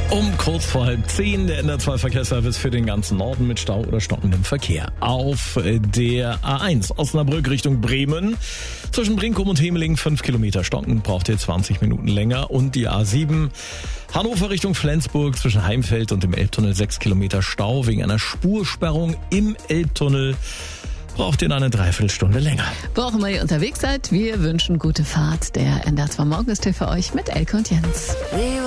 Um kurz vor 9:30 der NDR2-Verkehrsservice für den ganzen Norden mit Stau oder stockendem Verkehr. Auf der A1 Osnabrück Richtung Bremen. Zwischen Brinkum und Hemeling 5 Kilometer stocken, braucht ihr 20 Minuten länger. Und die A7 Hannover Richtung Flensburg zwischen Heimfeld und dem Elbtunnel 6 Kilometer Stau wegen einer Spursperrung im Elbtunnel. Braucht ihr eine Dreiviertelstunde länger. Wo auch immer ihr unterwegs seid, wir wünschen gute Fahrt. Der NDR2 Morgenstift für euch mit Elke und Jens.